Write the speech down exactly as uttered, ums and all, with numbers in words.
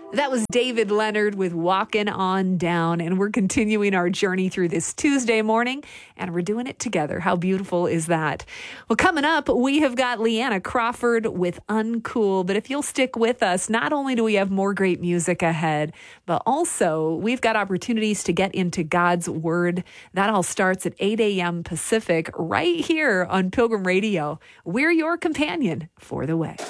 That was David Leonard with Walkin' On Down, and we're continuing our journey through this Tuesday morning, and we're doing it together. How beautiful is that? Well, coming up, we have got Leanna Crawford with Uncool, but if you'll stick with us, not only do we have more great music ahead, but also we've got opportunities to get into God's Word. That all starts at eight a.m. Pacific right here on Pilgrim Radio. We're your companion for the way.